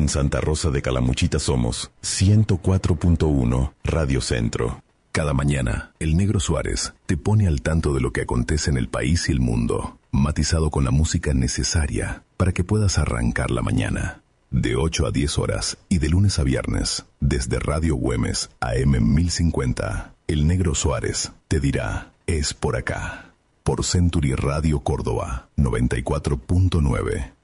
En Santa Rosa de Calamuchita somos 104.1 Radio Centro. Cada mañana, el Negro Suárez te pone al tanto de lo que acontece en el país y el mundo, matizado con la música necesaria para que puedas arrancar la mañana. De 8 a 10 horas y de lunes a viernes, desde Radio Güemes AM 1050, el Negro Suárez te dirá, es por acá. Por Century Radio Córdoba 94.9.